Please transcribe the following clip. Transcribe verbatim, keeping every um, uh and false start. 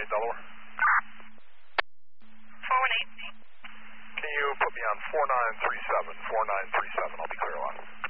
eight Delaware. four one eight. Can you put me on four nine three seven, four nine three seven? I'll be clear line.